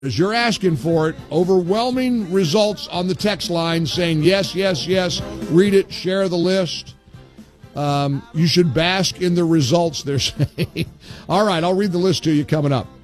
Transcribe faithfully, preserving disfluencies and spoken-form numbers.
As you're asking for it, overwhelming results on the text line saying yes, yes, yes, read it, share the list. Um, you should bask in the results, they're saying. All right, I'll read the list to you coming up.